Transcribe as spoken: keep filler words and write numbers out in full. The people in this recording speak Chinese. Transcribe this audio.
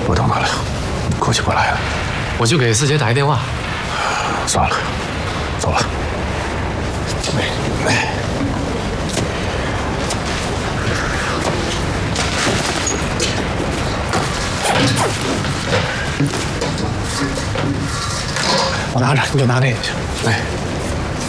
我等他了，过去不来了。 我就给四姐打一电话。 算了，走了。哎哎。 我拿着，你就拿那个去。哎。